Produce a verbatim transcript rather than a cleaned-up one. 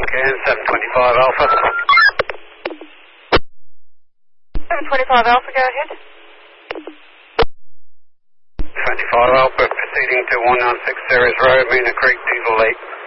Again, seven twenty-five Alpha. seven twenty-five Alpha, go ahead. twenty-five Alpha, proceeding to one nine six Ceres Road, Mina Creek, Diesel eight.